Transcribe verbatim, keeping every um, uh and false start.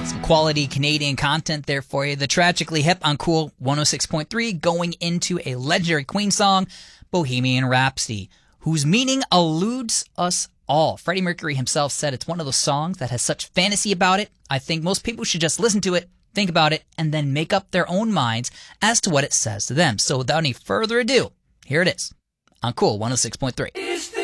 Some quality Canadian content there for you. The Tragically Hip on Cool one oh six point three, going into a legendary Queen song, Bohemian Rhapsody, whose meaning eludes us all. Freddie Mercury himself said it's one of those songs that has such fantasy about it. I think most people should just listen to it, think about it, and then make up their own minds as to what it says to them. So without any further ado, here it is on Cool one oh six point three.